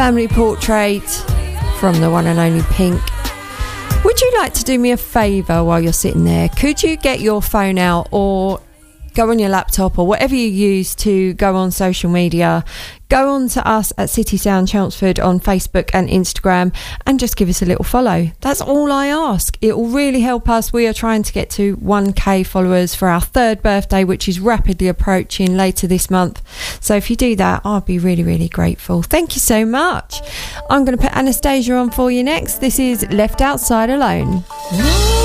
family portrait from the one and only Pink. Would you like to do me a favour while you're sitting there? Could you get your phone out or go on your laptop or whatever you use to go on social media? Go on to us at City Sound Chelmsford on Facebook and Instagram and just give us a little follow. That's all I ask. It will really help us. We are trying to get to 1k followers for our 3rd birthday, which is rapidly approaching later this month. So if you do that, I'll be really, really grateful. Thank you so much. I'm going to put Anastasia on for you next. This is Left Outside Alone.